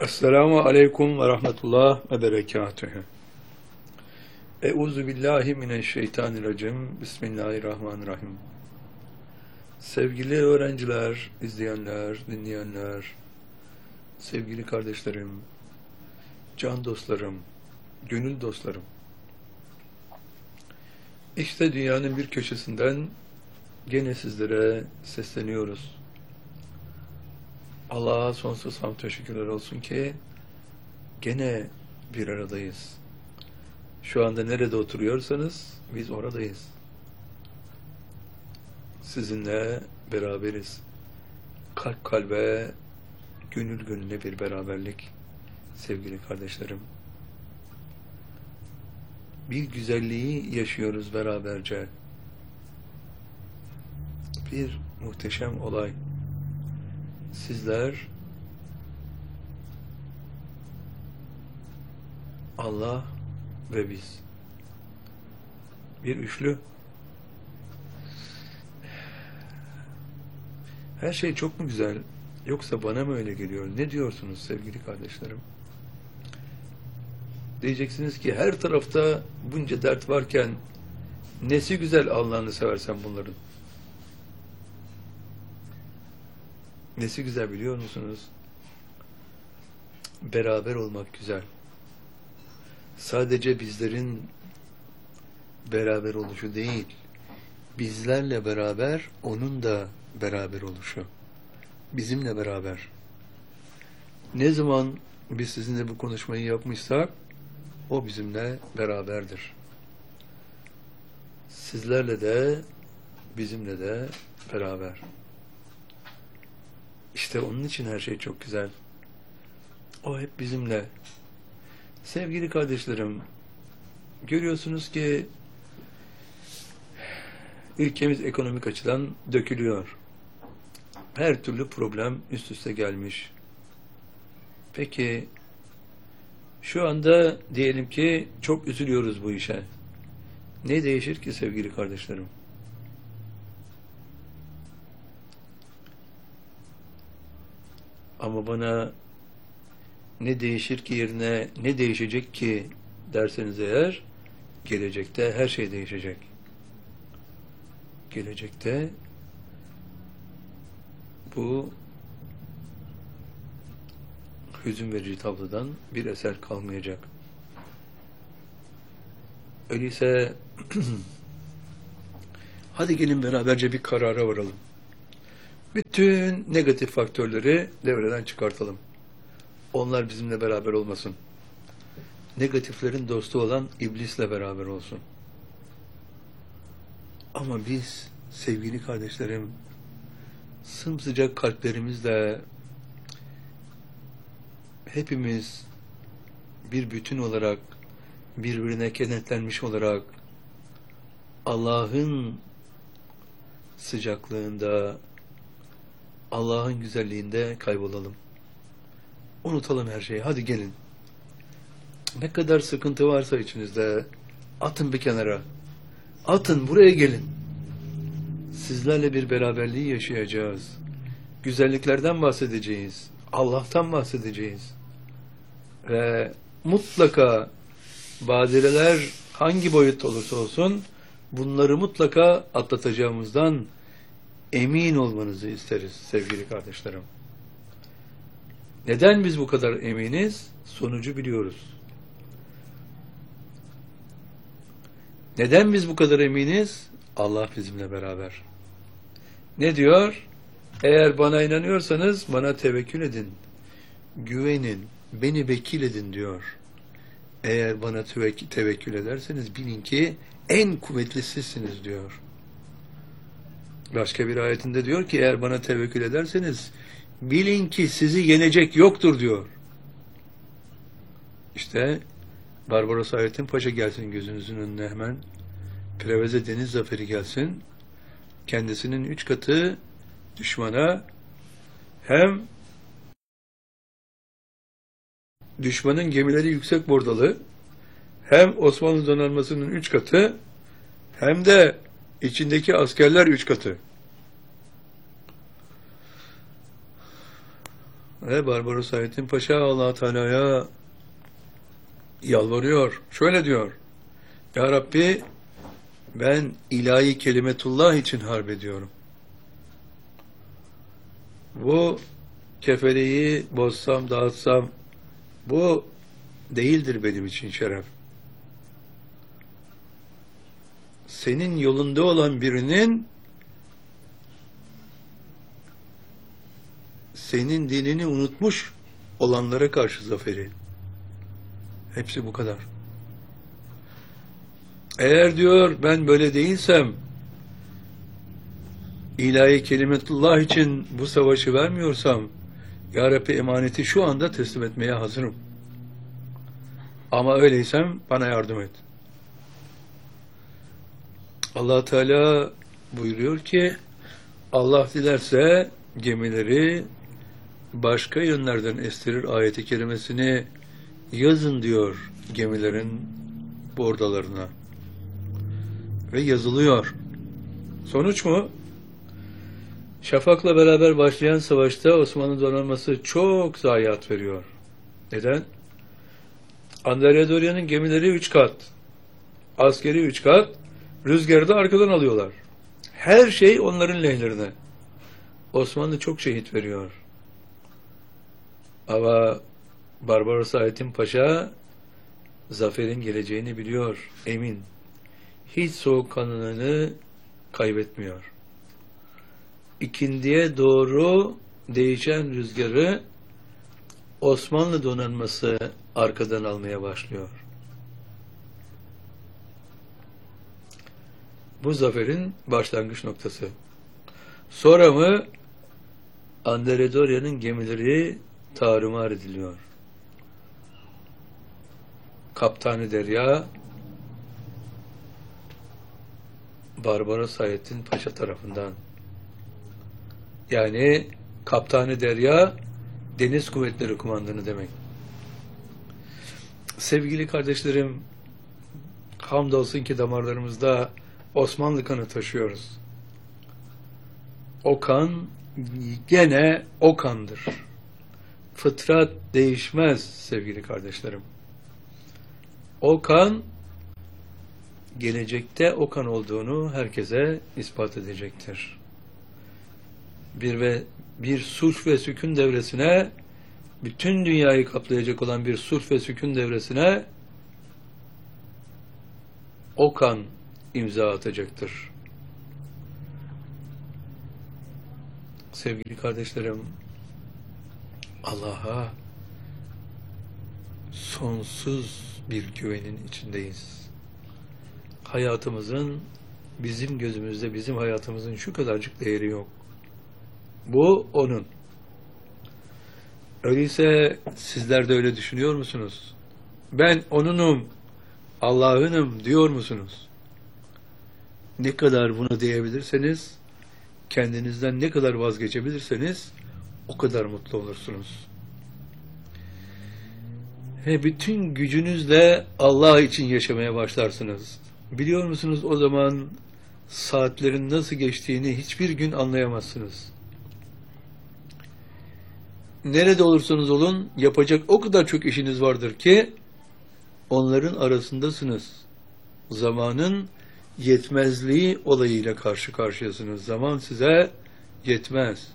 Esselamu aleyküm ve rahmetullah ve berekatühü. Euzu billahi mineşşeytanirracim. Bismillahirrahmanirrahim. Sevgili öğrenciler, izleyenler, dinleyenler, sevgili kardeşlerim, can dostlarım, gönül dostlarım. İşte dünyanın bir köşesinden gene sizlere sesleniyoruz. Allah'a sonsuz hamd teşekkürler olsun ki gene bir aradayız. Şu anda nerede oturuyorsanız biz oradayız. Sizinle beraberiz. Kalp kalbe, gönül gönüle bir beraberlik sevgili kardeşlerim. Bir güzelliği yaşıyoruz beraberce. Bir muhteşem olay. Sizler Allah ve biz. Bir üçlü. Her şey çok mu güzel? Yoksa bana mı öyle geliyor? Ne diyorsunuz sevgili kardeşlerim? Diyeceksiniz ki her tarafta bunca dert varken nesi güzel Allah'ını seversen bunların? Nesi güzel biliyor musunuz? Beraber olmak güzel. Sadece bizlerin beraber oluşu değil, bizlerle beraber onun da beraber oluşu. Bizimle beraber. Ne zaman biz sizinle bu konuşmayı yapmışsak, o bizimle beraberdir. Sizlerle de, bizimle de beraber. İşte onun için her şey çok güzel. O hep bizimle. Sevgili kardeşlerim, görüyorsunuz ki ülkemiz ekonomik açıdan dökülüyor. Her türlü problem üst üste gelmiş. Peki, şu anda diyelim ki çok üzülüyoruz bu işe. Ne değişir ki sevgili kardeşlerim? Ama bana ne değişir ki yerine ne değişecek ki derseniz eğer, gelecekte her şey değişecek. Gelecekte bu hüzün verici tablodan bir eser kalmayacak. Öyleyse hadi gelin beraberce bir karara varalım. Bütün negatif faktörleri devreden çıkartalım. Onlar bizimle beraber olmasın. Negatiflerin dostu olan iblisle beraber olsun. Ama biz sevgili kardeşlerim sımsıcak kalplerimizle hepimiz bir bütün olarak birbirine kenetlenmiş olarak Allah'ın sıcaklığında, Allah'ın güzelliğinde kaybolalım. Unutalım her şeyi. Hadi gelin. Ne kadar sıkıntı varsa içinizde atın bir kenara. Atın buraya gelin. Sizlerle bir beraberliği yaşayacağız. Güzelliklerden bahsedeceğiz. Allah'tan bahsedeceğiz. Ve mutlaka badireler hangi boyutta olursa olsun bunları mutlaka atlatacağımızdan emin olmanızı isteriz sevgili kardeşlerim. Neden biz bu kadar eminiz? Sonucu biliyoruz. Neden biz bu kadar eminiz? Allah bizimle beraber. Ne diyor? Eğer bana inanıyorsanız bana tevekkül edin. Güvenin, beni vekil edin diyor. Eğer bana tevekkül ederseniz bilin ki en kuvvetli sizsiniz diyor. Başka bir ayetinde diyor ki eğer bana tevekkül ederseniz bilin ki sizi yenecek yoktur diyor. İşte Barbaros Hayrettin Paşa gelsin gözünüzün önüne hemen. Preveze Deniz Zaferi gelsin. Kendisinin 3 katı düşmana hem düşmanın gemileri yüksek bordalı hem Osmanlı donanmasının 3 katı hem de içindeki askerler 3 katı. Ve Barbaros Hayrettin Paşa Allah Teala'ya yalvarıyor. Şöyle diyor: Ya Rabbi, ben ilahi kelimetullah için harp ediyorum. Bu kefeleyi bozsam, dağıtsam, bu değildir benim için şeref. Senin yolunda olan birinin senin dinini unutmuş olanlara karşı zaferi. Hepsi bu kadar. Eğer diyor ben böyle değilsem, ilahi kelimetullah için bu savaşı vermiyorsam, Ya Rabbi emaneti şu anda teslim etmeye hazırım. Ama öyleysem bana yardım et. Allah Teala buyuruyor ki, Allah dilerse gemileri başka yönlerden estirir ayeti kerimesini yazın diyor gemilerin bordalarına. Ve yazılıyor. Sonuç mu? Şafak'la beraber başlayan savaşta Osmanlı donanması çok zayiat veriyor. Neden? Andrea Doria'nın gemileri 3 kat, askeri 3 kat, rüzgarı da arkadan alıyorlar. Her şey onların lehlerine. Osmanlı çok şehit veriyor. Ama Barbaros Hayrettin Paşa zaferin geleceğini biliyor, emin. Hiç soğukkanlılığını kaybetmiyor. İkindiye doğru değişen rüzgarı Osmanlı donanması arkadan almaya başlıyor. Bu zaferin başlangıç noktası. Sonra mı Andrea Doria'nın gemileri tarumar ediliyor. Kaptanı Derya Barbaros Hayrettin Paşa tarafından. Yani Kaptanı Derya Deniz Kuvvetleri Kumandanı demek. Sevgili kardeşlerim, hamdolsun ki damarlarımızda Osmanlı kanı taşıyoruz. O kan gene o kandır. Fıtrat değişmez sevgili kardeşlerim. O kan gelecekte o kan olduğunu herkese ispat edecektir. Bir sulh ve sükun devresine, bütün dünyayı kaplayacak olan bir sulh ve sükun devresine o kan imza atacaktır. Sevgili kardeşlerim, Allah'a sonsuz bir güvenin içindeyiz. Hayatımızın bizim gözümüzde, bizim hayatımızın şu kadarcık değeri yok. Bu onun. Öyleyse sizler de öyle düşünüyor musunuz? Ben onunum, Allah'ınım diyor musunuz? Ne kadar bunu diyebilirseniz, kendinizden ne kadar vazgeçebilirseniz o kadar mutlu olursunuz. Ve bütün gücünüzle Allah için yaşamaya başlarsınız. Biliyor musunuz, o zaman saatlerin nasıl geçtiğini hiçbir gün anlayamazsınız. Nerede olursanız olun yapacak o kadar çok işiniz vardır ki onların arasındasınız. Zamanın yetmezliği olayıyla karşı karşıyasınız. Zaman size yetmez.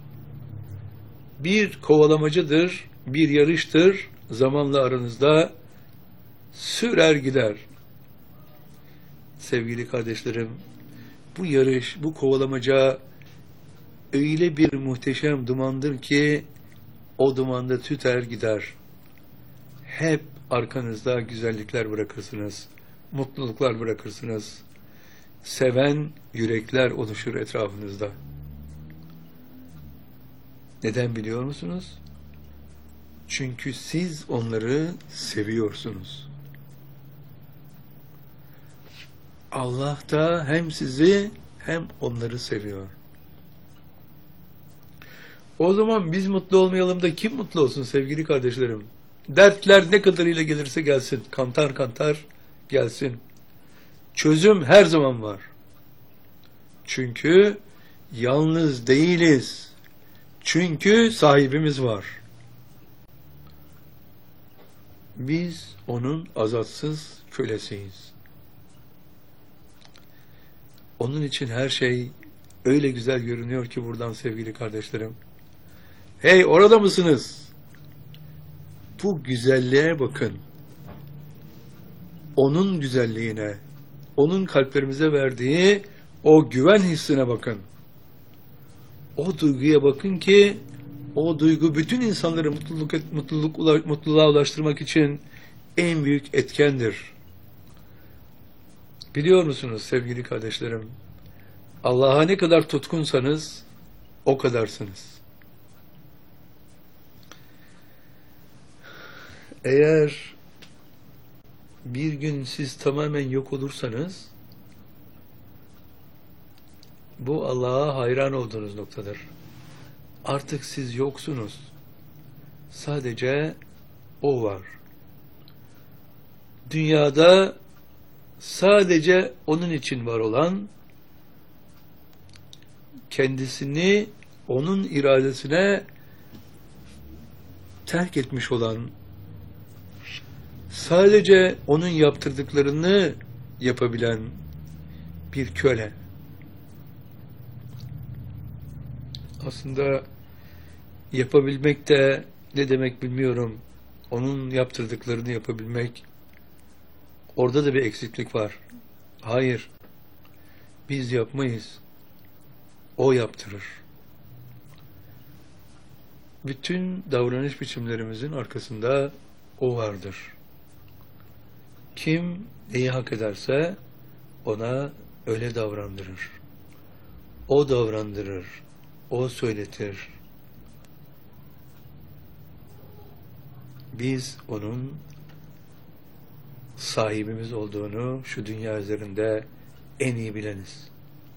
Bir kovalamacıdır, bir yarıştır. Zamanla aranızda sürer gider. Sevgili kardeşlerim, bu yarış, bu kovalamaca öyle bir muhteşem dumandır ki o dumanda tüter gider. Hep arkanızda güzellikler bırakırsınız, mutluluklar bırakırsınız. Seven yürekler oluşur etrafınızda. Neden biliyor musunuz? Çünkü siz onları seviyorsunuz. Allah da hem sizi hem onları seviyor. O zaman biz mutlu olmayalım da kim mutlu olsun sevgili kardeşlerim? Dertler ne kadarıyla gelirse gelsin, kantar kantar gelsin. Çözüm her zaman var. Çünkü yalnız değiliz. Çünkü sahibimiz var. Biz onun azatsız kölesiyiz. Onun için her şey öyle güzel görünüyor ki buradan sevgili kardeşlerim. Hey, orada mısınız? Bu güzelliğe bakın. Onun güzelliğine, onun kalplerimize verdiği o güven hissine bakın. O duyguya bakın ki o duygu bütün insanları mutluluğa ulaştırmak için en büyük etkendir. Biliyor musunuz sevgili kardeşlerim? Allah'a ne kadar tutkunsanız o kadarsınız. Eğer bir gün siz tamamen yok olursanız bu Allah'a hayran olduğunuz noktadır. Artık siz yoksunuz. Sadece o var. Dünyada sadece onun için var olan, kendisini onun iradesine terk etmiş olan, sadece onun yaptırdıklarını yapabilen bir köle. Aslında yapabilmek de ne demek bilmiyorum. Onun yaptırdıklarını yapabilmek, orada da bir eksiklik var. Hayır, biz yapmayız. O yaptırır. Bütün davranış biçimlerimizin arkasında o vardır. Kim neyi hak ederse ona öyle davrandırır. O davrandırır. O söyletir. Biz onun sahibimiz olduğunu şu dünya üzerinde en iyi bileniz.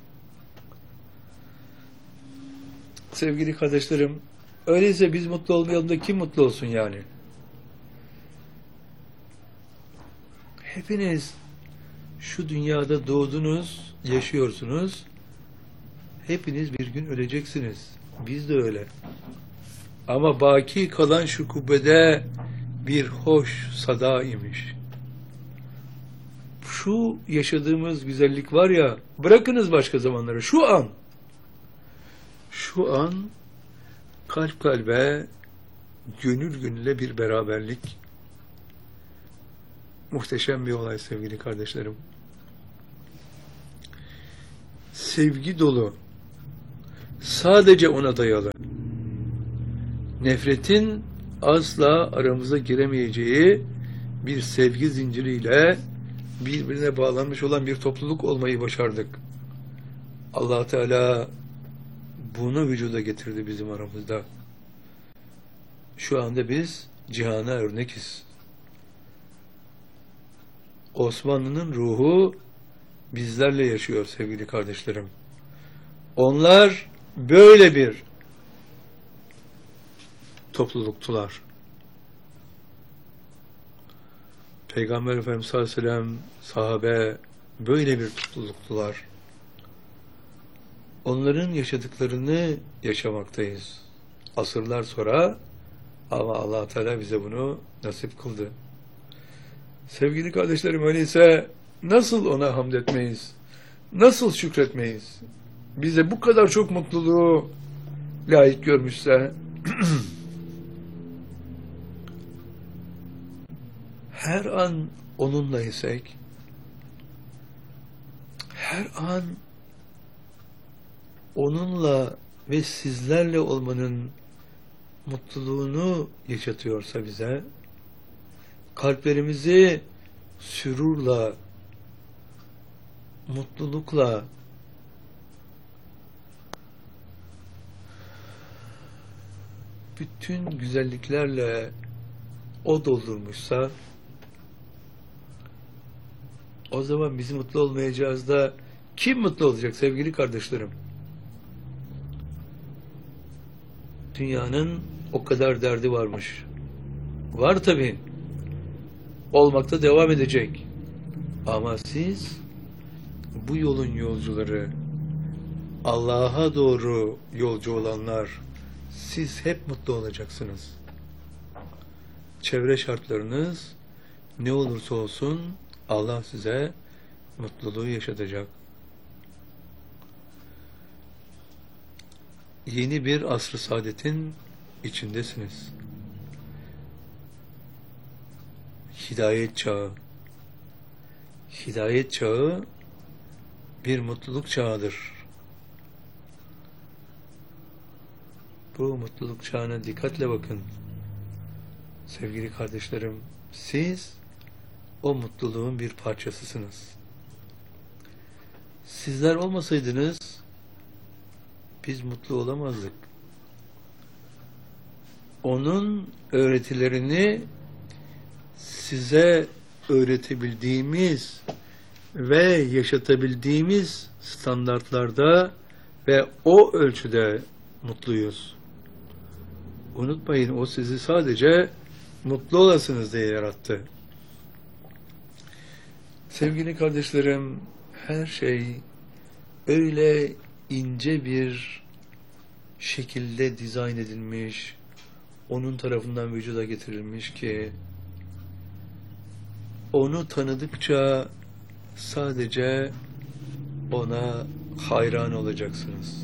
Sevgili kardeşlerim, öyleyse biz mutlu olmayalım da kim mutlu olsun yani? Hepiniz şu dünyada doğdunuz, yaşıyorsunuz. Hepiniz bir gün öleceksiniz. Biz de öyle. Ama baki kalan şu kubbede bir hoş sada imiş. Şu yaşadığımız güzellik var ya, bırakınız başka zamanları. Şu an kalp kalbe, gönül gönüle bir beraberlik. Muhteşem bir olay sevgili kardeşlerim. Sevgi dolu. Sadece ona dayalı. Nefretin asla aramıza giremeyeceği bir sevgi zinciriyle birbirine bağlanmış olan bir topluluk olmayı başardık. Allah Teala bunu vücuda getirdi bizim aramızda. Şu anda biz cihana örnekiz. Osmanlı'nın ruhu bizlerle yaşıyor sevgili kardeşlerim. Onlar böyle bir topluluktular. Peygamber Efendimiz sallallahu aleyhi ve sellem, sahabe böyle bir topluluktular. Onların yaşadıklarını yaşamaktayız. Asırlar sonra, ama Allah Teala bize bunu nasip kıldı. Sevgili kardeşlerim, öyleyse nasıl ona hamd etmeyiz? Nasıl şükretmeyiz? Bize bu kadar çok mutluluğu layık görmüşse her an onunla isek, her an onunla ve sizlerle olmanın mutluluğunu yaşatıyorsa bize, kalplerimizi sürurla, mutlulukla, bütün güzelliklerle o doldurmuşsa, o zaman biz mutlu olmayacağız da kim mutlu olacak sevgili kardeşlerim? Dünyanın o kadar derdi varmış. Var tabii. Olmakta devam edecek. Ama siz bu yolun yolcuları, Allah'a doğru yolcu olanlar, siz hep mutlu olacaksınız. Çevre şartlarınız ne olursa olsun Allah size mutluluğu yaşatacak. Yeni bir asr-ı saadetin içindesiniz. Hidayet çağı. Hidayet çağı bir mutluluk çağıdır. Bu mutluluk çağına dikkatle bakın. Sevgili kardeşlerim, siz o mutluluğun bir parçasısınız. Sizler olmasaydınız biz mutlu olamazdık. Onun öğretilerini size öğretebildiğimiz ve yaşatabildiğimiz standartlarda ve o ölçüde mutluyuz. Unutmayın, o sizi sadece mutlu olasınız diye yarattı. Sevgili kardeşlerim, her şey öyle ince bir şekilde dizayn edilmiş, onun tarafından vücuda getirilmiş ki onu tanıdıkça sadece ona hayran olacaksınız.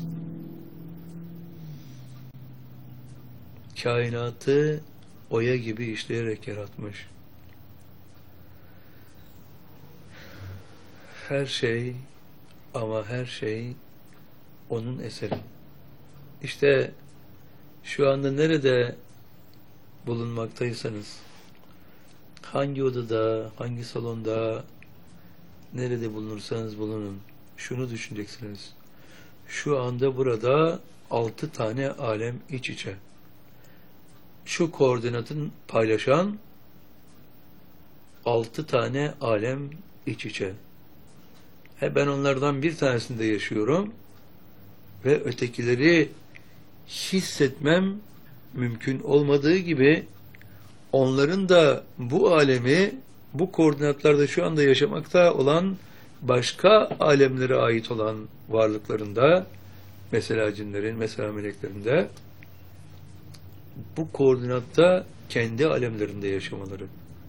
Kainatı oya gibi işleyerek yaratmış. Her şey, ama her şey onun eseri. İşte şu anda nerede bulunmaktaysanız, hangi odada, hangi salonda, nerede bulunursanız bulunun, şunu düşüneceksiniz. Şu anda burada 6 tane alem iç içe. Şu koordinatın paylaşan 6 tane alem iç içe. Ben onlardan bir tanesinde yaşıyorum ve ötekileri hissetmem mümkün olmadığı gibi onların da bu alemi, bu koordinatlarda şu anda yaşamakta olan başka alemlere ait olan varlıklarında, mesela cinlerin, mesela meleklerin de bu koordinatta kendi alemlerinde yaşamaları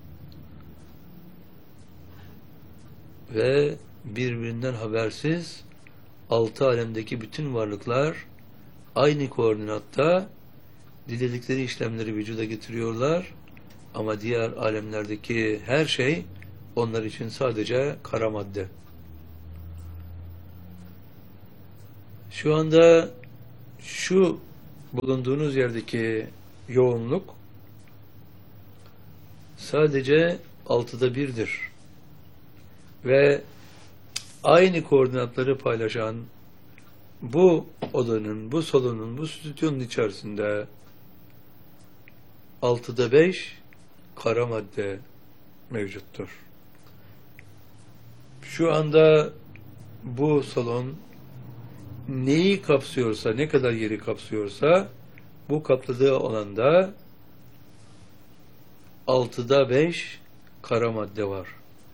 ve birbirinden habersiz 6 alemdeki bütün varlıklar aynı koordinatta diledikleri işlemleri vücuda getiriyorlar ama diğer alemlerdeki her şey onlar için sadece kara madde. Şu anda şu bulunduğunuz yerdeki yoğunluk sadece 6'da 1'dir ve aynı koordinatları paylaşan bu odanın, bu salonun, bu stüdyonun içerisinde 6'da 5 kara madde mevcuttur. Şu anda bu salon neyi kapsıyorsa, ne kadar yeri kapsıyorsa bu kapladığı alanda 6'da 5 kara madde var.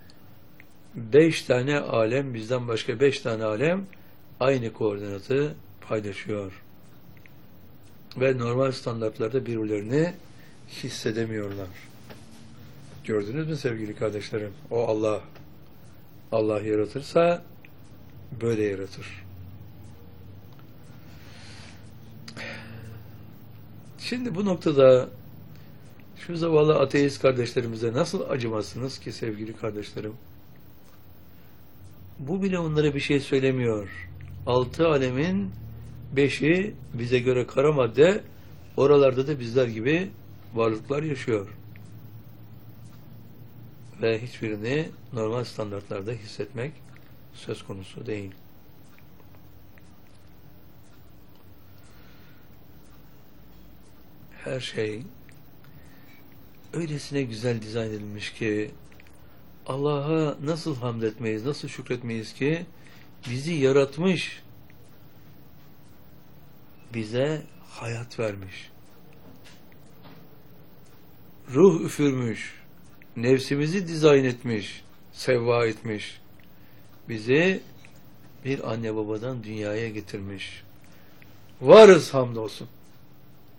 5 tane alem, bizden başka 5 tane alem aynı koordinatı paylaşıyor. Ve normal standartlarda birbirlerini hissedemiyorlar. Gördünüz mü sevgili kardeşlerim? O Allah. Allah yaratırsa böyle yaratır. Şimdi bu noktada şu zavallı ateist kardeşlerimize nasıl acımazsınız ki sevgili kardeşlerim? Bu bile onlara bir şey söylemiyor. 6 alemin 5'i bize göre kara madde, oralarda da bizler gibi varlıklar yaşıyor. Ve hiçbirini normal standartlarda hissetmek söz konusu değil. Her şey öylesine güzel dizayn edilmiş ki Allah'a nasıl hamd etmeyiz, nasıl şükretmeyiz ki bizi yaratmış, bize hayat vermiş, ruh üfürmüş, nefsimizi dizayn etmiş, sevva etmiş, bizi bir anne babadan dünyaya getirmiş. Varız hamdolsun.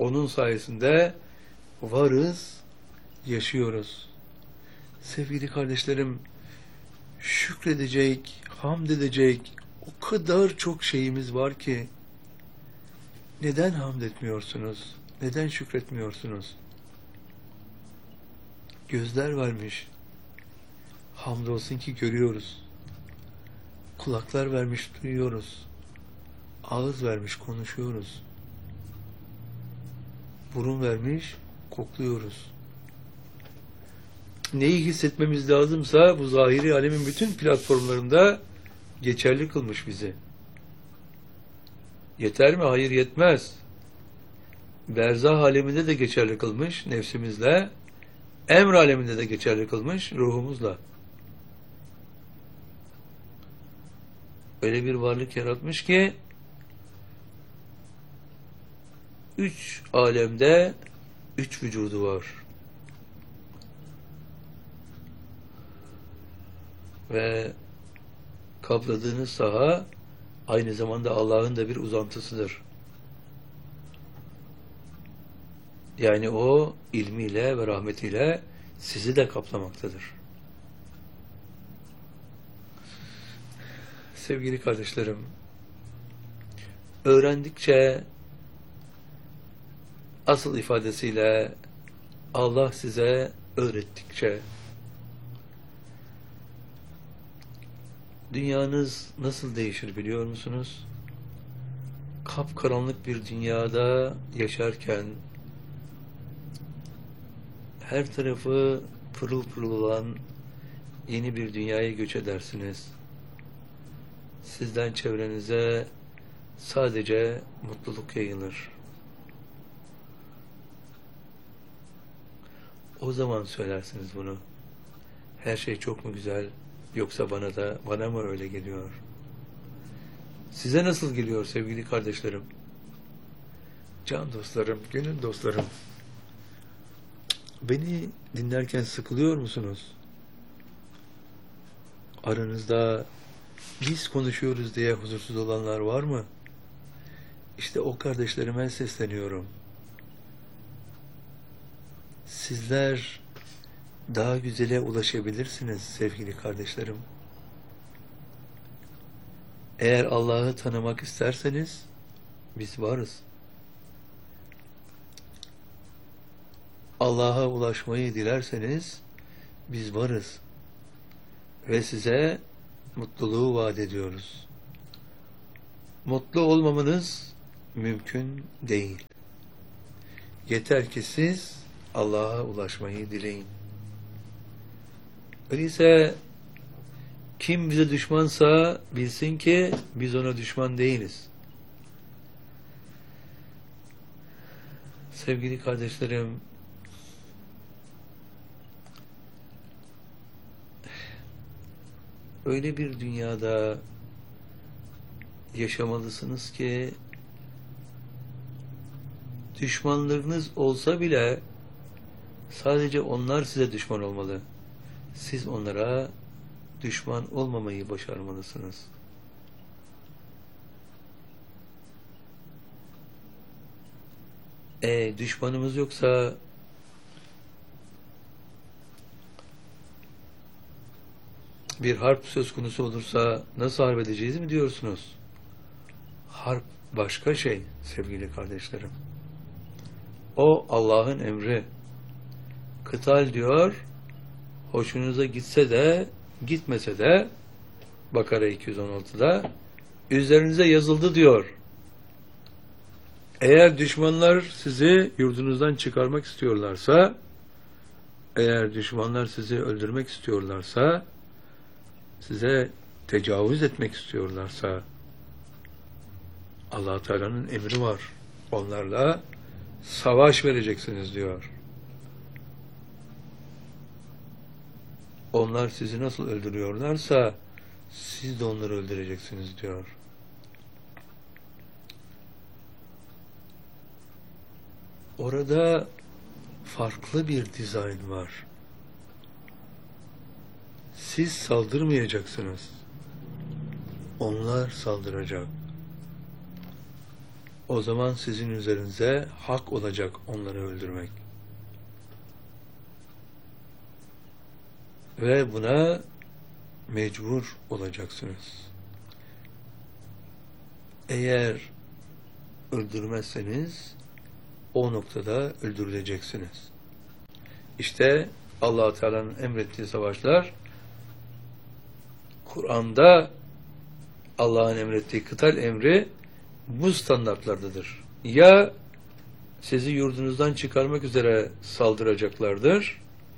Onun sayesinde varız, yaşıyoruz. Sevgili kardeşlerim, şükredecek, hamd edecek o kadar çok şeyimiz var ki neden hamd etmiyorsunuz? Neden şükretmiyorsunuz? Gözler vermiş. Hamdolsun ki görüyoruz. Kulaklar vermiş, duyuyoruz. Ağız vermiş, konuşuyoruz. Burun vermiş, kokluyoruz. Neyi hissetmemiz lazımsa bu zahiri alemin bütün platformlarında geçerli kılmış bizi. Yeter mi? Hayır, yetmez. Berzah aleminde de geçerli kılmış nefsimizle, emr aleminde de geçerli kılmış ruhumuzla. Öyle bir varlık yaratmış ki 3 alemde 3 vücudu var. Ve kapladığınız saha aynı zamanda Allah'ın da bir uzantısıdır. Yani o ilmiyle ve rahmetiyle sizi de kaplamaktadır. Sevgili kardeşlerim, öğrendikçe asıl ifadesiyle Allah size öğrettikçe dünyanız nasıl değişir biliyor musunuz? Kapkaranlık bir dünyada yaşarken her tarafı pırıl pırıl olan yeni bir dünyaya göç edersiniz. Sizden çevrenize sadece mutluluk yayılır. O zaman söylersiniz bunu. Her şey çok mu güzel, yoksa bana mı öyle geliyor? Size nasıl geliyor sevgili kardeşlerim? Can dostlarım, gönül dostlarım. Beni dinlerken sıkılıyor musunuz? Aranızda biz konuşuyoruz diye huzursuz olanlar var mı? İşte o kardeşlerime sesleniyorum. Sizler daha güzele ulaşabilirsiniz sevgili kardeşlerim. Eğer Allah'ı tanımak isterseniz biz varız. Allah'a ulaşmayı dilerseniz biz varız. Ve size mutluluğu vaat ediyoruz. Mutlu olmamanız mümkün değil. Yeter ki siz Allah'a ulaşmayı dileyin. Öyleyse kim bize düşmansa bilsin ki biz ona düşman değiliz. Sevgili kardeşlerim, öyle bir dünyada yaşamalısınız ki düşmanlarınız olsa bile sadece onlar size düşman olmalı. Siz onlara düşman olmamayı başarmalısınız. Düşmanımız yoksa bir harp söz konusu olursa nasıl harp edeceğiz mi diyorsunuz? Harp başka şey sevgili kardeşlerim. O Allah'ın emri. Kıtal diyor, hoşunuza gitse de gitmese de Bakara 216'da üzerinize yazıldı diyor. Eğer düşmanlar sizi yurdunuzdan çıkarmak istiyorlarsa, eğer düşmanlar sizi öldürmek istiyorlarsa, size tecavüz etmek istiyorlarsa, Allah Teala'nın emri var. Onlarla savaş vereceksiniz diyor. Onlar sizi nasıl öldürüyorlarsa siz de onları öldüreceksiniz diyor. Orada farklı bir dizayn var. Siz saldırmayacaksınız. Onlar saldıracak. o zaman sizin üzerinize hak olacak onları öldürmek. Ve buna mecbur olacaksınız. Eğer öldürmezseniz o noktada öldürüleceksiniz. İşte Allah-u Teala'nın emrettiği savaşlar Kur'an'da Allah'ın emrettiği kıtal emri bu standartlardadır. Ya sizi yurdunuzdan çıkarmak üzere saldıracaklardır.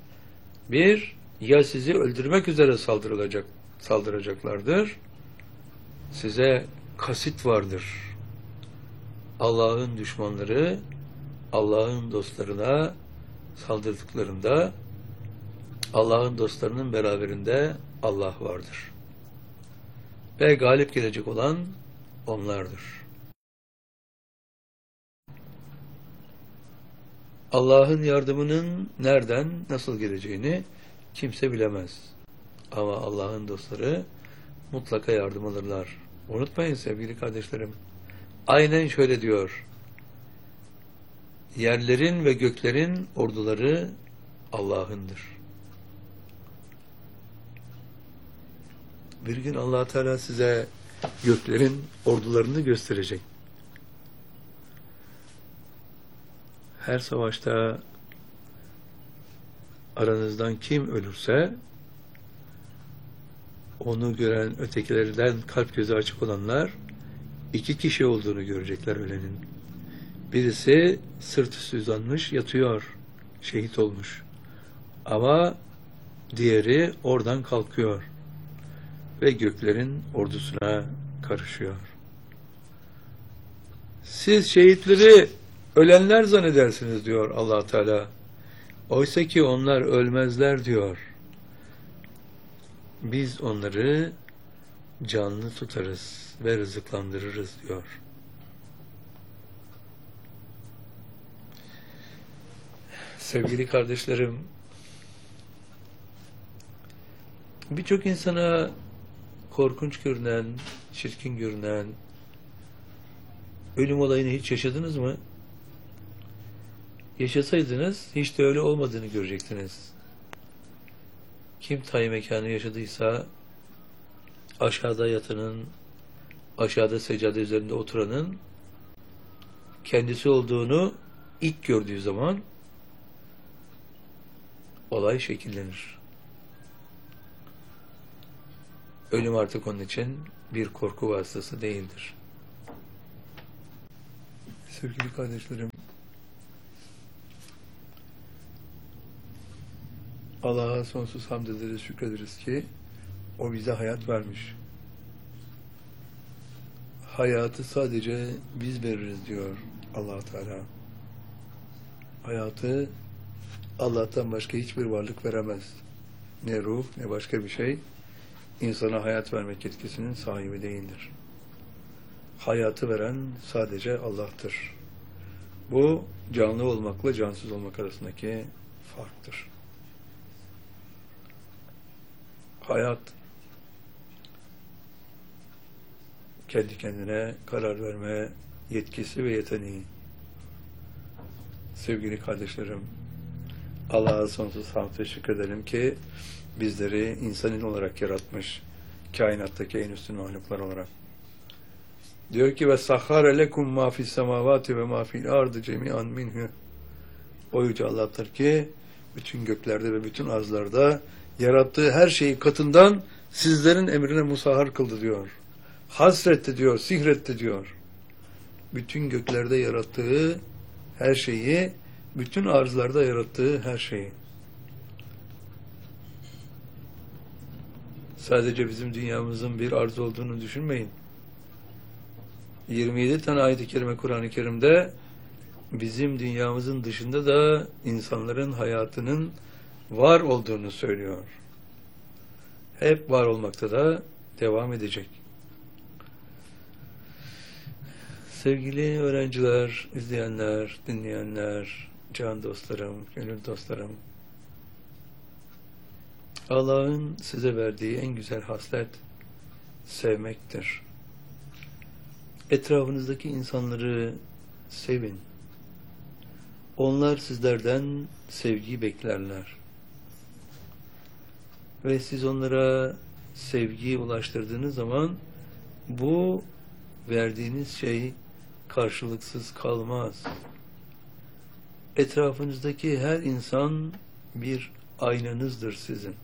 Ya sizi öldürmek üzere saldıracaklardır. Size kasit vardır. Allah'ın düşmanları Allah'ın dostlarına saldırdıklarında Allah'ın dostlarının beraberinde Allah vardır. Ve galip gelecek olan onlardır. Allah'ın yardımının nereden, nasıl geleceğini kimse bilemez. Ama Allah'ın dostları mutlaka yardım alırlar. Unutmayın sevgili kardeşlerim. Aynen şöyle diyor. Yerlerin ve göklerin orduları Allah'ındır. Bir gün Allah Teala size göklerin ordularını gösterecek. Her savaşta aranızdan kim ölürse onu gören ötekilerden kalp gözü açık olanlar 2 kişi olduğunu görecekler ölenin. Birisi sırt üstü uzanmış yatıyor, şehit olmuş. Ama diğeri oradan kalkıyor ve göklerin ordusuna karışıyor. Siz şehitleri ölenler zannedersiniz diyor Allah Teala. Oysa ki onlar ölmezler diyor. Biz onları canlı tutarız ve rızıklandırırız diyor. Sevgili kardeşlerim, birçok insana korkunç görünen, çirkin görünen ölüm olayını hiç yaşadınız mı? Yaşasaydınız hiç de öyle olmadığını görecektiniz. Kim tay mekanı yaşadıysa aşağıda yatanın, aşağıda seccade üzerinde oturanın kendisi olduğunu ilk gördüğü zaman olay şekillenir. Ölüm artık onun için bir korku vasıtası değildir. Sevgili kardeşlerim, Allah'a sonsuz hamd ederiz, şükrederiz ki O bize hayat vermiş. Hayatı sadece biz veririz diyor Allah Teala. Hayatı Allah'tan başka hiçbir varlık veremez. Ne ruh ne başka bir şey insana hayat vermek yetkisinin sahibi değildir. Hayatı veren sadece Allah'tır. Bu canlı olmakla cansız olmak arasındaki farktır. Hayat kendi kendine karar verme yetkisi ve yeteneği. Sevgili kardeşlerim, Allah'a sonsuz hamd teşekkür edelim ki bizleri insanın olarak yaratmış, kainattaki en üstün mahluklar olarak. Diyor ki ve sahhare lekum ma fis semavati ve ma fil ardı cemi'an minhu. O yüce Allah'tır ki bütün göklerde ve bütün arzlarda yarattığı her şeyi katından sizlerin emrine musahhar kıldı diyor. Hasretti diyor, sihretti diyor. Bütün göklerde yarattığı her şeyi, bütün arzlarda yarattığı her şeyi. Sadece bizim dünyamızın bir arz olduğunu düşünmeyin. 27 tane ayet-i kerime Kur'an-ı Kerim'de bizim dünyamızın dışında da insanların hayatının var olduğunu söylüyor. Hep var olmakta da devam edecek. Sevgili öğrenciler, izleyenler, dinleyenler, can dostlarım, gönül dostlarım, Allah'ın size verdiği en güzel haslet sevmektir. Etrafınızdaki insanları sevin. Onlar sizlerden sevgi beklerler. Ve siz onlara sevgiyi ulaştırdığınız zaman bu verdiğiniz şey karşılıksız kalmaz. Etrafınızdaki her insan bir aynanızdır sizin.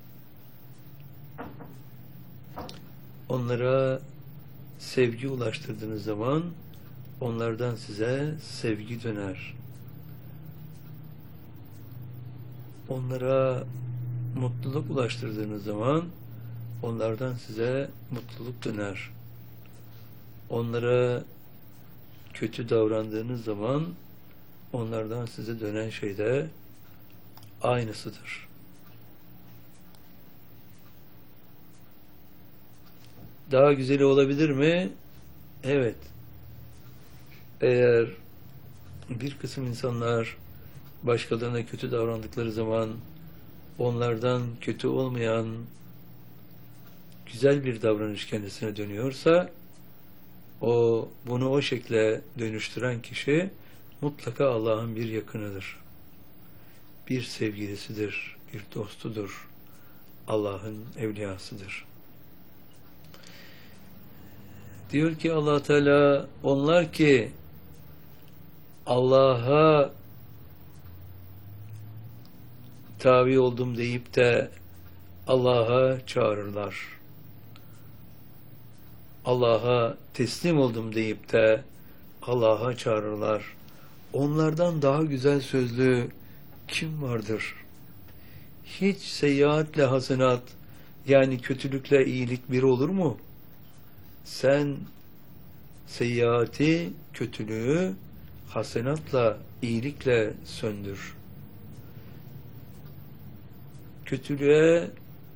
Onlara sevgi ulaştırdığınız zaman onlardan size sevgi döner. Onlara mutluluk ulaştırdığınız zaman onlardan size mutluluk döner. Onlara kötü davrandığınız zaman onlardan size dönen şey de aynısıdır. Daha güzeli olabilir mi? Evet. Eğer bir kısım insanlar başkalarına kötü davrandıkları zaman onlardan kötü olmayan güzel bir davranış kendisine dönüyorsa bunu o şekle dönüştüren kişi mutlaka Allah'ın bir yakınıdır. Bir sevgilisidir, bir dostudur. Allah'ın evliyasıdır. Diyor ki Allah Teala, onlar ki Allah'a tabi oldum deyip de Allah'a çağırırlar. Allah'a teslim oldum deyip de Allah'a çağırırlar. Onlardan daha güzel sözlü kim vardır? Hiç seyyiatle hasenat, yani kötülükle iyilik bir olur mu? Sen seyyiati, kötülüğü hasenatla, iyilikle söndür. Kötülüğe,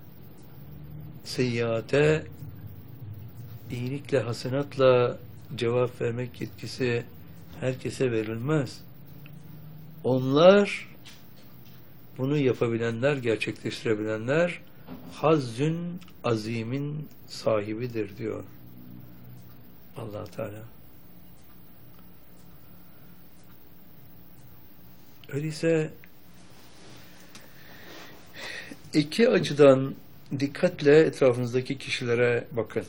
seyyiate, iyilikle, hasenatla cevap vermek yetkisi herkese verilmez. Onlar, bunu yapabilenler, gerçekleştirebilenler, hazzün azimin sahibidir diyor Allah Teala. Öyleyse iki açıdan dikkatle etrafınızdaki kişilere bakın.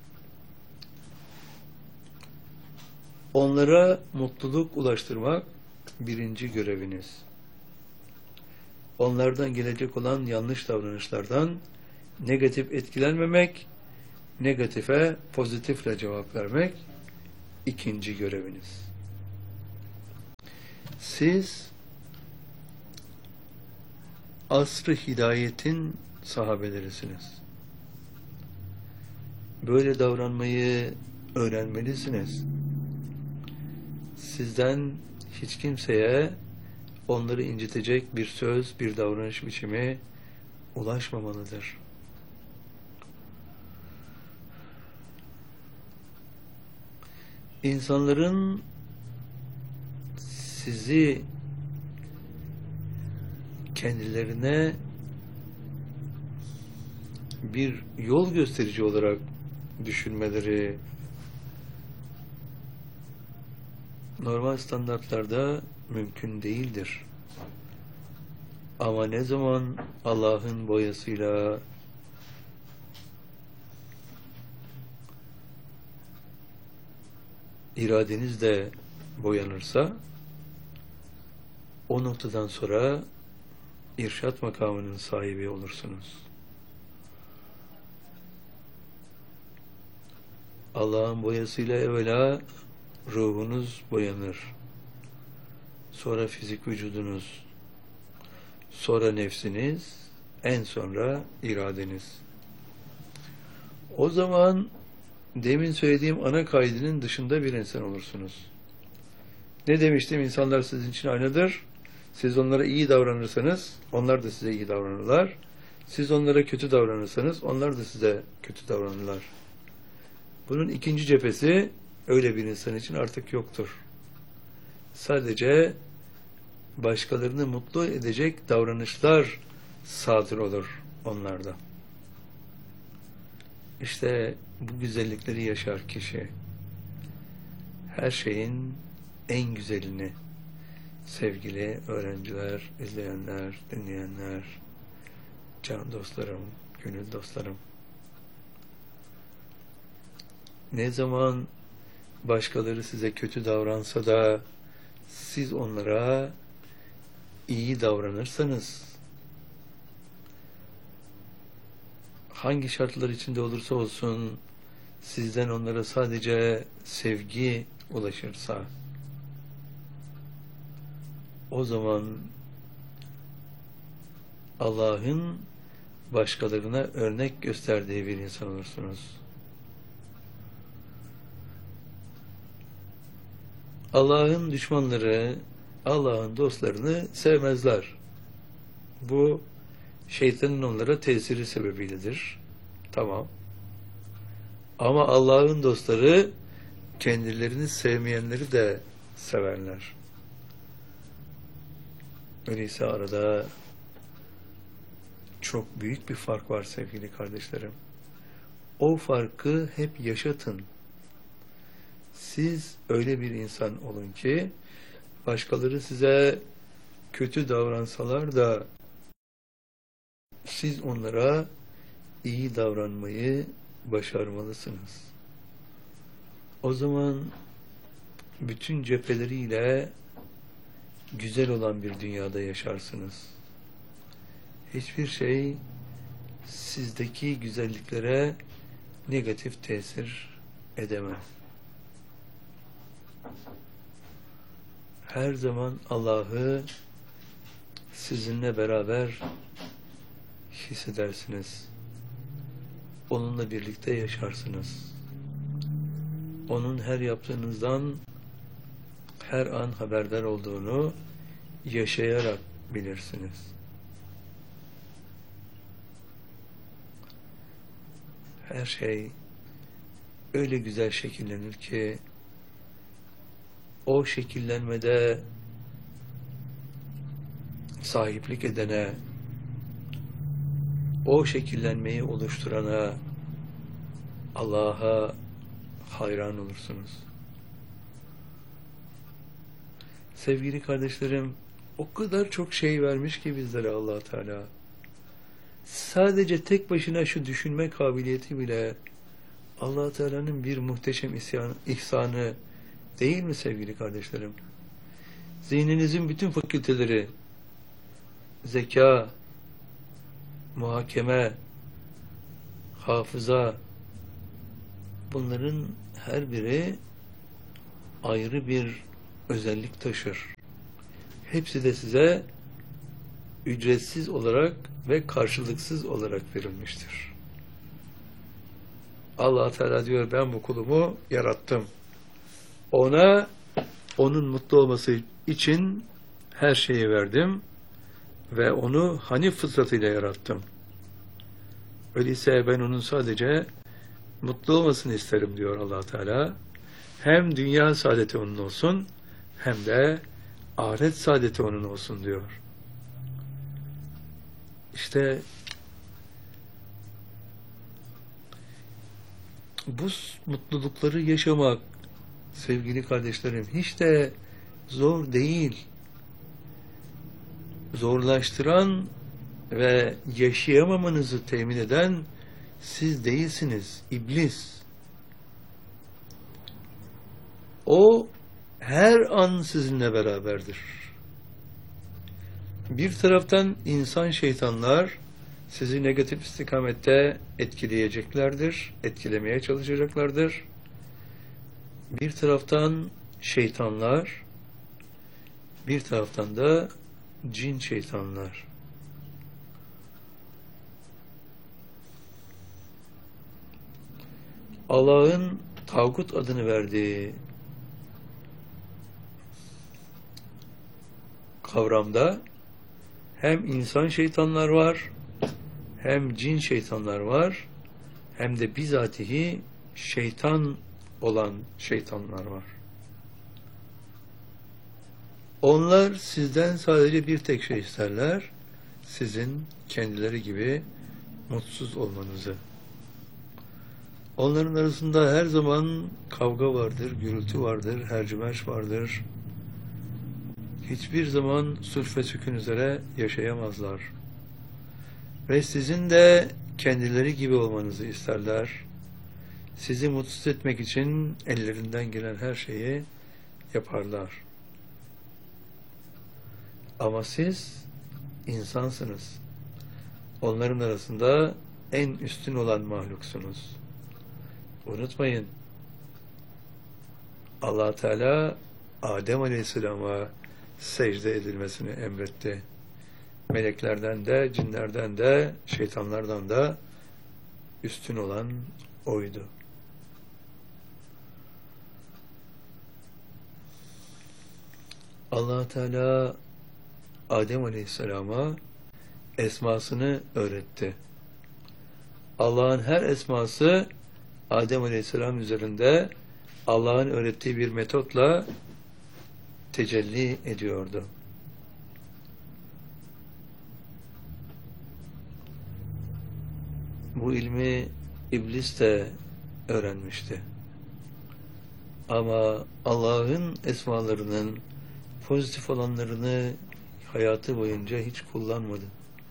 Onlara mutluluk ulaştırmak birinci göreviniz. Onlardan gelecek olan yanlış davranışlardan negatif etkilenmemek, negatife pozitifle cevap vermek ikinci göreviniz. Siz asr-ı hidayetin sahabelerisiniz. Böyle davranmayı öğrenmelisiniz. Sizden hiç kimseye onları incitecek bir söz, bir davranış biçimi ulaşmamalıdır. İnsanların sizi kendilerine bir yol gösterici olarak düşünmeleri normal standartlarda mümkün değildir. Ama ne zaman Allah'ın boyasıyla iradeniz de boyanırsa o noktadan sonra irşat makamının sahibi olursunuz. Allah'ın boyasıyla evvela ruhunuz boyanır. Sonra fizik vücudunuz, sonra nefsiniz, en sonra iradeniz. O zaman demin söylediğim ana kaidenin dışında bir insan olursunuz. Ne demiştim? İnsanlar sizin için aynadır. Siz onlara iyi davranırsanız, onlar da size iyi davranırlar. Siz onlara kötü davranırsanız, onlar da size kötü davranırlar. Bunun ikinci cephesi, öyle bir insan için artık yoktur. Sadece başkalarını mutlu edecek davranışlar sadır olur onlarda. İşte bu güzellikleri yaşar kişi. her şeyin en güzelini, sevgili öğrenciler, izleyenler, dinleyenler, can dostlarım, gönül dostlarım. Ne zaman başkaları size kötü davransa da siz onlara iyi davranırsanız, hangi şartlar içinde olursa olsun sizden onlara sadece sevgi ulaşırsa, o zaman Allah'ın başkalarına örnek gösterdiği bir insan olursunuz. Allah'ın düşmanları, Allah'ın dostlarını sevmezler. Bu şeytanın onlara tesiri sebebiyledir. Tamam. Ama Allah'ın dostları kendilerini sevmeyenleri de severler. Öyleyse arada çok büyük bir fark var sevgili kardeşlerim. O farkı hep yaşatın. Siz öyle bir insan olun ki başkaları size kötü davransalar da siz onlara iyi davranmayı başarmalısınız. O zaman bütün cepheleriyle güzel olan bir dünyada yaşarsınız. Hiçbir şey sizdeki güzelliklere negatif tesir edemez. Her zaman Allah'ı sizinle beraber hissedersiniz. Onunla birlikte yaşarsınız. Onun her yaptığınızdan her an haberdar olduğunu yaşayarak bilirsiniz. Her şey öyle güzel şekillenir ki o şekillenmede sahiplik edene, o şekillenmeyi oluşturana, Allah'a hayran olursunuz. Sevgili kardeşlerim, o kadar çok şey vermiş ki bizlere Allah Teala. Sadece tek başına şu düşünme kabiliyeti bile Allah Teala'nın bir muhteşem ihsanı değil mi sevgili kardeşlerim? Zihninizin bütün fakülteleri, zeka, muhakeme, hafıza, bunların her biri ayrı bir özellik taşır. Hepsi de size ücretsiz olarak ve karşılıksız olarak verilmiştir. Allah Teala diyor, ben bu kulumu yarattım. Ona, onun mutlu olması için her şeyi verdim ve onu hanif fıtratıyla yarattım. Öyleyse ben onun sadece mutlu olmasını isterim diyor Allah Teala. Hem dünya saadeti onun olsun, hem de ahiret saadeti onun olsun diyor. İşte bu mutlulukları yaşamak sevgili kardeşlerim hiç de zor değil. Zorlaştıran ve yaşayamamanızı temin eden siz değilsiniz, iblis. O her an sizinle beraberdir. Bir taraftan insan şeytanlar sizi negatif istikamette etkileyeceklerdir, etkilemeye çalışacaklardır. Bir taraftan şeytanlar, bir taraftan da cin şeytanlar. Allah'ın tağut adını verdiği kavramda hem insan şeytanlar var, hem cin şeytanlar var, hem de bizatihi şeytan olan şeytanlar var. Onlar sizden sadece bir tek şey isterler, sizin kendileri gibi mutsuz olmanızı. Onların arasında her zaman kavga vardır, gürültü vardır, hercümerç vardır. Hiçbir zaman sulh ve sükun üzere yaşayamazlar. Ve sizin de kendileri gibi olmanızı isterler. Sizi mutsuz etmek için ellerinden gelen her şeyi yaparlar. Ama siz insansınız. Onların arasında en üstün olan mahluksunuz. Unutmayın, Allah Teala Adem Aleyhisselam'a secde edilmesini emretti. Meleklerden de, cinlerden de, şeytanlardan da üstün olan oydu. Allah Teala Adem Aleyhisselam'a esmasını öğretti. Allah'ın her esması Adem Aleyhisselam üzerinde Allah'ın öğrettiği bir metotla tecelli ediyordu. Bu ilmi İblis de öğrenmişti. Ama Allah'ın esmalarının pozitif olanlarını hayatı boyunca hiç kullanmadı.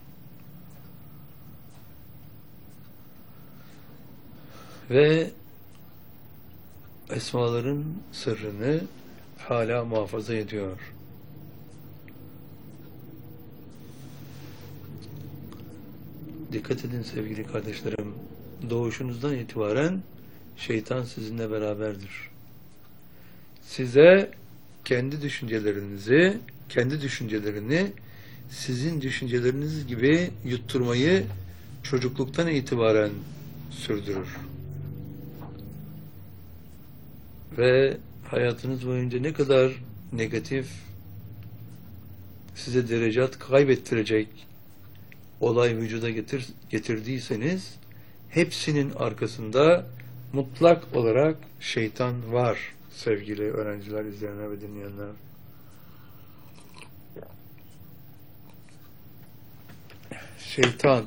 Ve esmaların sırrını hala muhafaza ediyor. Dikkat edin sevgili kardeşlerim, doğuşunuzdan itibaren şeytan sizinle beraberdir. Size kendi düşüncelerini sizin düşünceleriniz gibi yutturmayı çocukluktan itibaren sürdürür. Ve hayatınız boyunca ne kadar negatif, size derecat kaybettirecek olay vücuda getirdiyseniz, hepsinin arkasında mutlak olarak şeytan var sevgili öğrenciler, izleyenler ve dinleyenler. Şeytan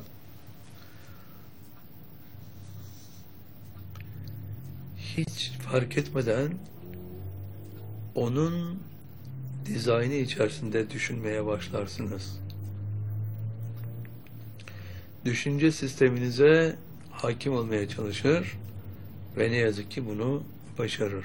hiç fark etmeden onun dizaynı içerisinde düşünmeye başlarsınız. Düşünce sisteminize hakim olmaya çalışır ve ne yazık ki bunu başarır.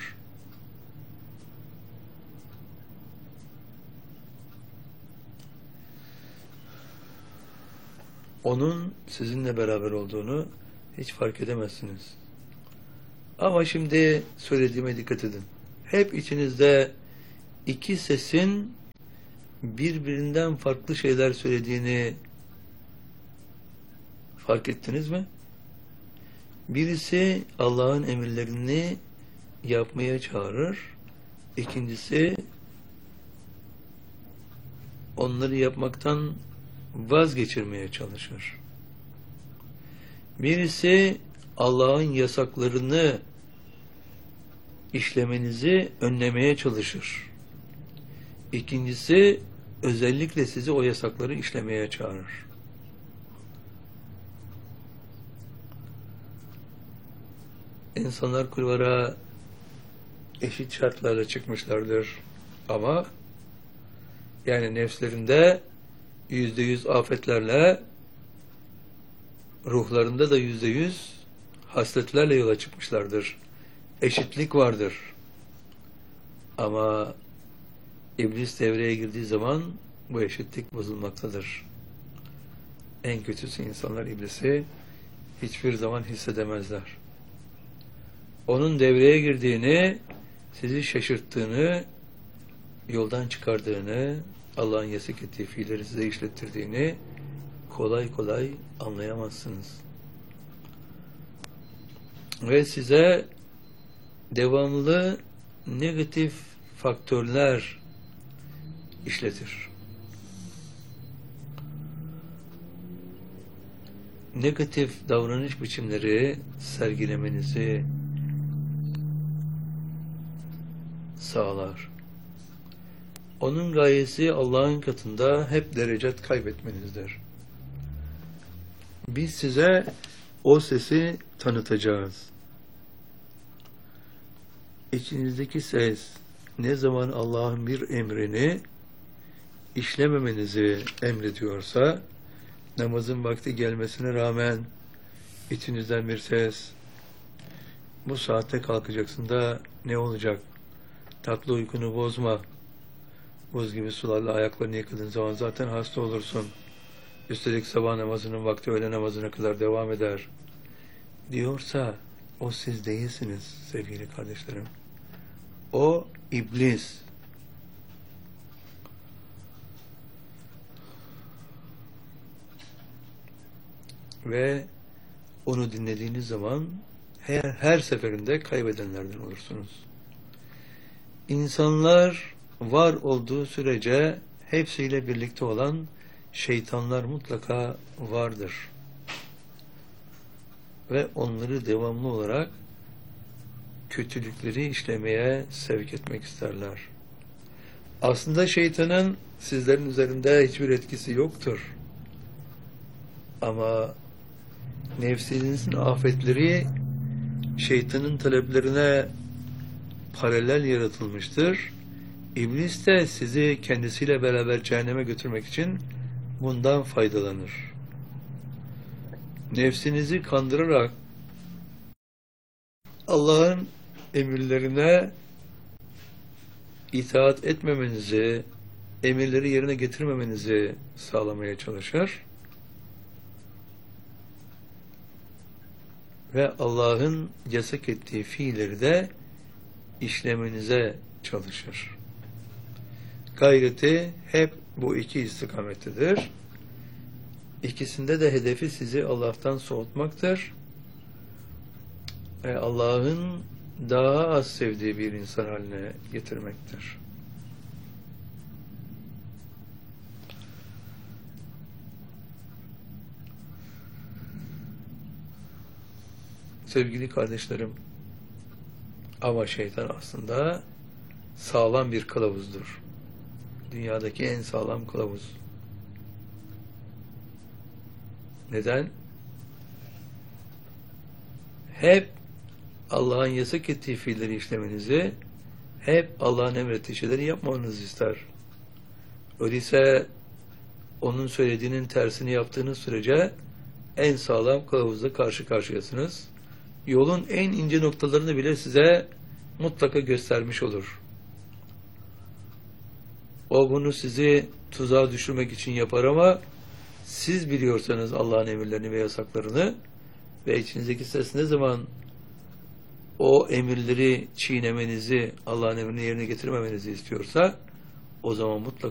Onun sizinle beraber olduğunu hiç fark edemezsiniz. Ama şimdi söylediğime dikkat edin. Hep içinizde iki sesin birbirinden farklı şeyler söylediğini fark ettiniz mi? Birisi Allah'ın emirlerini yapmaya çağırır. İkincisi onları yapmaktan vazgeçirmeye çalışır. Birisi Allah'ın yasaklarını işlemenizi önlemeye çalışır. İkincisi özellikle sizi o yasakları işlemeye çağırır. İnsanlar kulvara eşit şartlarla çıkmışlardır. Ama yani nefslerinde %100 afetlerle, ruhlarında da %100 hasletlerle yola çıkmışlardır. Eşitlik vardır. Ama İblis devreye girdiği zaman bu eşitlik bozulmaktadır. En kötüsü insanlar İblisi hiçbir zaman hissedemezler. Onun devreye girdiğini, sizi şaşırttığını, yoldan çıkardığını, Allah'ın yasak ettiği fiilleri size işlettirdiğini kolay kolay anlayamazsınız. Ve size devamlı negatif faktörler işletir. Negatif davranış biçimleri sergilemenizi sağlar. Onun gayesi Allah'ın katında hep derecat kaybetmenizdir. Biz size o sesi tanıtacağız. İçinizdeki ses ne zaman Allah'ın bir emrini işlememenizi emrediyorsa, namazın vakti gelmesine rağmen içinizden bir ses, bu saatte kalkacaksın da ne olacak? Tatlı uykunu bozma. Buz gibi sularla ayaklarını yıkadığın zaman zaten hasta olursun. Üstelik sabah namazının vakti öğle namazına kadar devam eder diyorsa, o siz değilsiniz sevgili kardeşlerim. O iblis. Ve onu dinlediğiniz zaman her seferinde kaybedenlerden olursunuz. İnsanlar var olduğu sürece hepsiyle birlikte olan şeytanlar mutlaka vardır. Ve onları devamlı olarak kötülükleri işlemeye sevk etmek isterler. Aslında şeytanın sizlerin üzerinde hiçbir etkisi yoktur. Ama nefsinizin afetleri şeytanın taleplerine paralel yaratılmıştır. İblis de sizi kendisiyle beraber cehenneme götürmek için bundan faydalanır. Nefsinizi kandırarak Allah'ın emirlerine itaat etmemenizi, emirleri yerine getirmemenizi sağlamaya çalışır. Ve Allah'ın yasak ettiği fiilleri de işlemenize çalışır. Gayreti hep bu iki istikamettedir. İkisinde de hedefi sizi Allah'tan soğutmaktır. Ve Allah'ın daha az sevdiği bir insan haline getirmektir. Sevgili kardeşlerim, ama şeytan aslında sağlam bir kılavuzdur. Dünyadaki en sağlam kılavuz. Neden? Hep Allah'ın yasak ettiği fiilleri işlemenizi, hep Allah'ın emrettiği şeyleri yapmanızı ister. Öyleyse onun söylediğinin tersini yaptığınız sürece en sağlam kılavuzla karşı karşıyasınız. Yolun en ince noktalarını bile size mutlaka göstermiş olur. O bunu sizi tuzağa düşürmek için yapar ama siz biliyorsanız Allah'ın emirlerini ve yasaklarını ve içinizdeki ses ne zaman o emirleri çiğnemenizi, Allah'ın emrini yerine getirmemenizi istiyorsa, o zaman mutlaka